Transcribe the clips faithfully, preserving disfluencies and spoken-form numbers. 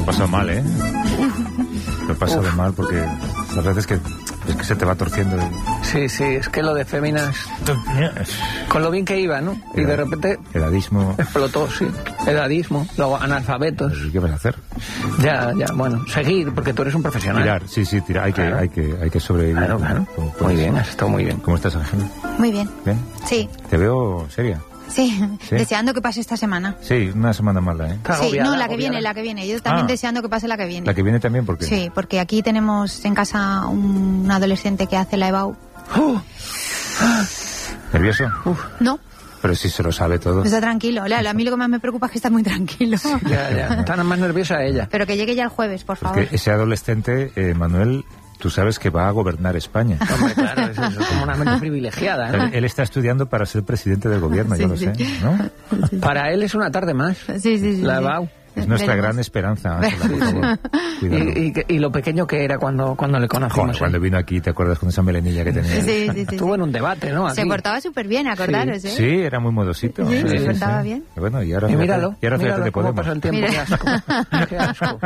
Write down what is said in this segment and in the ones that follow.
pasado mal, ¿eh? Lo he pasado Uf. mal porque las veces que es que se te va torciendo. El... Sí, sí, es que lo de féminas... Con lo bien que iba, ¿no? Y de repente... Edadismo. Explotó, sí. Edadismo, luego analfabetos. ¿Qué vas a hacer? Ya, ya, bueno, seguir, porque tú eres un profesional. Tirar, sí, sí, tirar. Hay, claro. que, hay, que, hay que sobrevivir. Claro, claro. Muy bien, has estado muy bien. ¿Cómo estás, Ángela? Muy bien. ¿Bien? Sí. Te veo seria. Sí, ¿Sí? deseando que pase esta semana. Sí, una semana mala, ¿eh? Sí, agobiada, no, la que agobiada. viene, la que viene. Yo también ah, deseando que pase la que viene. ¿La que viene también? ¿Por qué? Sí, porque aquí tenemos en casa un adolescente que hace la E B A U. Uh. ¿Nervioso? Uf. No. Pero sí se lo sabe todo. Está tranquilo. A mí lo que más me preocupa es que está muy tranquilo. Sí, ya, ya. Está más nerviosa ella. Pero que llegue ya el jueves, por favor. Porque ese adolescente, eh, Manuel... Tú sabes que va a gobernar España. Hombre, claro, eso es como una mente privilegiada, ¿no? Él, él está estudiando para ser presidente del gobierno, sí, yo lo sí. sé, ¿no? Sí. Para él es una tarde más. Sí, sí, sí. La E B A U. Es nuestra Veremos. gran esperanza, Ángela, por favor. Y, y, y lo pequeño que era cuando, cuando le conocimos. Joder, cuando vino aquí, ¿te acuerdas con esa melenilla que tenía? Sí, sí, sí. Estuvo en un debate, ¿no? Aquí. Se portaba súper bien, acordaros, sí. ¿eh? Sí, era muy modosito. Sí, sí, se sí, portaba sí. bien. Y bueno, y ahora y fíjate, míralo, y ahora míralo fíjate cómo Podemos. pasa el tiempo, qué asco. Qué asco.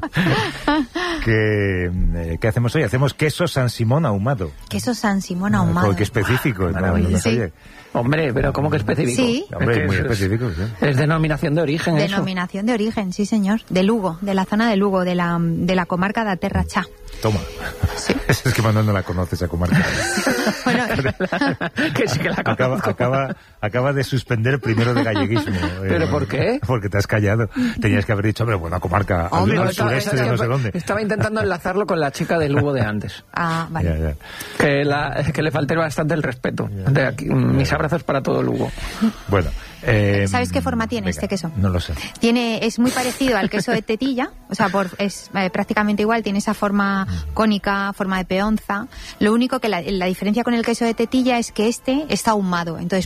¿Qué, eh, ¿Qué hacemos hoy? Hacemos queso San Simón ahumado. Queso San Simón ahumado. Oh, qué específico. Ah, no, no, sí. Hombre, pero ¿cómo que específico? Sí. Hombre, es muy es, específico. Sí. Es denominación de origen, Denominación eso. de origen, sí, señor. De Lugo, de la zona de Lugo, de la, de la comarca de Terra Cha. Toma. Sí. Es que Manuel no la conoce esa comarca. Bueno, que sí que la acaba, acaba, acaba de suspender el primero de galleguismo. ¿Pero eh, por qué? Porque te has callado. Tenías que haber dicho, hombre, buena comarca, al, Hombre, al no, sureste estaba, de no sé dónde. Estaba intentando enlazarlo con la chica de Lugo de antes. Ah, vale. Ya, ya. Que, la, que le falté bastante el respeto. De aquí, mis abrazos para todo Lugo. Bueno. Eh, ¿Sabes qué forma tiene venga, este queso? No lo sé. Tiene, es muy parecido al queso de tetilla, o sea, por, es eh, prácticamente igual, tiene esa forma cónica, forma de peonza. Lo único que la, la diferencia con el queso de tetilla es que este está ahumado, entonces